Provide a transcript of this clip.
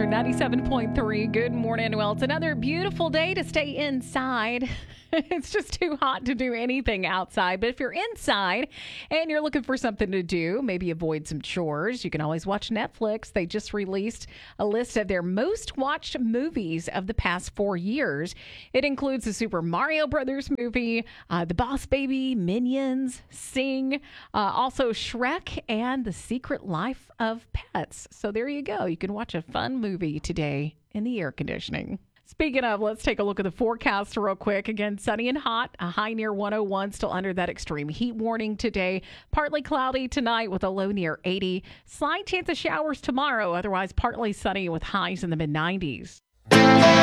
Country 97.3. Good morning. Well, it's another beautiful day to stay inside. It's just too hot to do anything outside. But if you're inside and you're looking for something to do, maybe avoid some chores, you can always watch Netflix. They just released a list of their most watched movies of the past 4 years. It includes the Super Mario Brothers movie, The Boss Baby, Minions, Sing, also Shrek, and The Secret Life of Pets. So there you go. You can watch a fun movie today in the air conditioning. Speaking of, let's take a look at the forecast real quick. Again, sunny and hot, a high near 101, still under that extreme heat warning today. Partly cloudy tonight with a low near 80. Slight chance of showers tomorrow, otherwise partly sunny with highs in the mid-90s.